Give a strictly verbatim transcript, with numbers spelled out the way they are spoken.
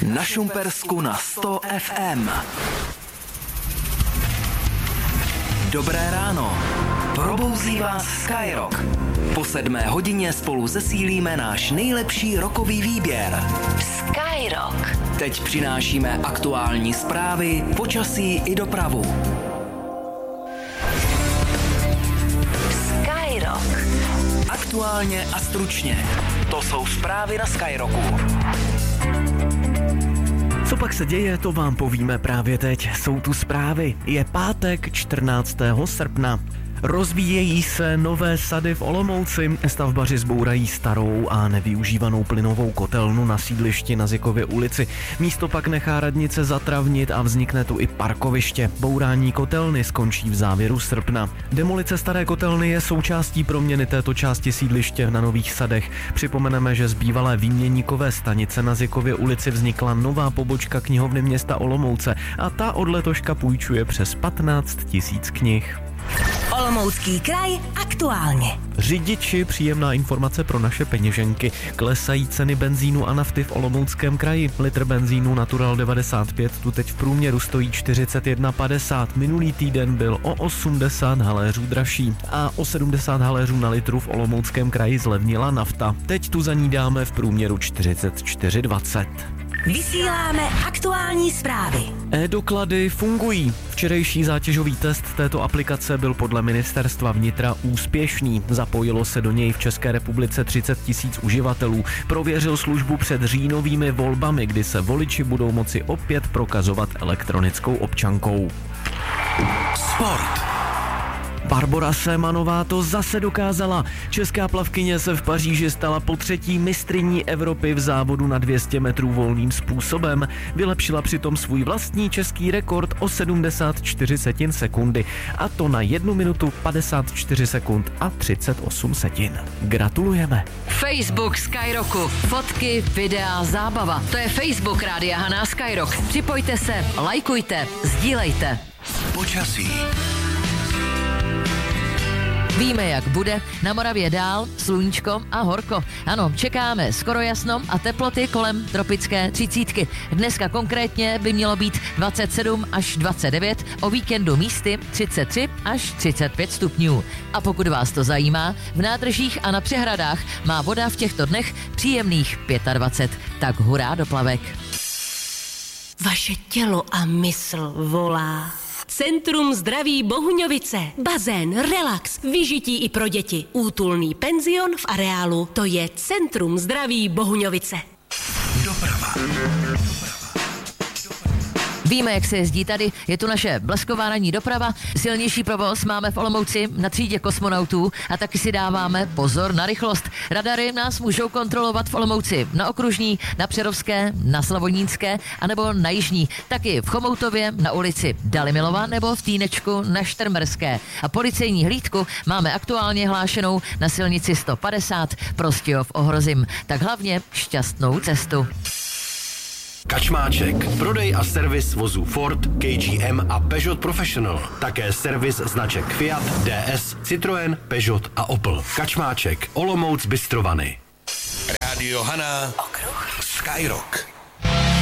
Na Šumpersku na sto ef em. Dobré ráno. Probouzí vás Skyrock. Po sedmé hodině spolu zesílíme náš nejlepší rockový výběr. Skyrock. Teď přinášíme aktuální zprávy, počasí i dopravu. Skyrock. Aktuálně a stručně. To jsou zprávy na Skyrocku. Co pak se děje, to vám povíme právě teď. Jsou tu zprávy. Je pátek čtrnáctého srpna. Rozvíjejí se nové sady v Olomouci. Stavbaři zbourají starou a nevyužívanou plynovou kotelnu na sídlišti na Zykově ulici. Místo pak nechá radnice zatravnit a vznikne tu i parkoviště. Bourání kotelny skončí v závěru srpna. Demolice staré kotelny je součástí proměny této části sídliště na Nových Sadech. Připomeneme, že z bývalé výměníkové stanice na Zykově ulici vznikla nová pobočka knihovny města Olomouce a ta od letoška půjčuje přes patnáct tisíc knih. Olomoucký kraj aktuálně. Řidiči, příjemná informace pro naše peněženky. Klesají ceny benzínu a nafty v Olomouckém kraji. Litr benzínu Natural devadesát pět tu teď v průměru stojí čtyřicet jedna padesát. Minulý týden byl o osmdesát haléřů dražší. A o sedmdesát haléřů na litru v Olomouckém kraji zlevnila nafta. Teď tu za ní dáme v průměru čtyřicet čtyři dvacet. Vysíláme aktuální zprávy. E-doklady fungují. Včerejší zátěžový test této aplikace byl podle ministerstva vnitra úspěšný. Zapojilo se do něj v České republice třicet tisíc uživatelů. Prověřil službu před říjnovými volbami, kdy se voliči budou moci opět prokazovat elektronickou občankou. Sport. Barbora Sémanová to zase dokázala. Česká plavkyně se v Paříži stala po třetí mistryní Evropy v závodu na dvě stě metrů volným způsobem. Vylepšila přitom svůj vlastní český rekord o sedmdesát čtyři setin sekundy. A to na jednu minutu padesát čtyři sekund a třicet osm setin. Gratulujeme. Facebook Skyrocku. Fotky, videa, zábava. To je Facebook Rádia Haná Skyrock. Připojte se, lajkujte, sdílejte. Počasí. Víme, jak bude. Na Moravě dál, sluníčko a horko. Ano, čekáme skoro jasno a teploty kolem tropické třicítky. Dneska konkrétně by mělo být dvacet sedm až dvacet devět, o víkendu místy třicet tři až třicet pět stupňů. A pokud vás to zajímá, v nádržích a na přehradách má voda v těchto dnech příjemných dvacet pět. Tak hurá do plavek. Vaše tělo a mysl volá. Centrum zdraví Bohuňovice. Bazén, relax, vyžití i pro děti. Útulný penzion v areálu. To je Centrum zdraví Bohuňovice. Doprava. Víme, jak se jezdí tady, je tu naše blesková ranní doprava, silnější provoz máme v Olomouci na třídě kosmonautů a taky si dáváme pozor na rychlost. Radary nás můžou kontrolovat v Olomouci na Okružní, na Přerovské, na Slavonínské anebo na Jižní, taky v Chomoutově, na ulici Dalimilova nebo v Týnečku na Štrmerské. A policejní hlídku máme aktuálně hlášenou na silnici sto padesát Prostějov Ohrozim. Tak hlavně šťastnou cestu. Kačmáček. Prodej a servis vozů Ford, K G M a Peugeot Professional. Také servis značek Fiat, D S, Citroën, Peugeot a Opel. Kačmáček. Olomouc Bystrovany. Rádio Haná. Okruh. Skyrock.